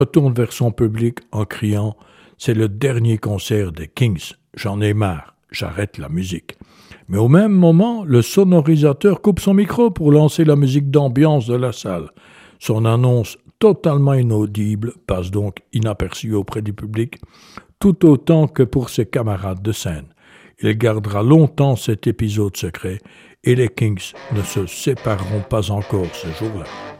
Retourne vers son public en criant « C'est le dernier concert des Kings, j'en ai marre, j'arrête la musique ». Mais au même moment, le sonorisateur coupe son micro pour lancer la musique d'ambiance de la salle. Son annonce totalement inaudible passe donc inaperçue auprès du public, tout autant que pour ses camarades de scène. Il gardera longtemps cet épisode secret et les Kings ne se sépareront pas encore ce jour-là.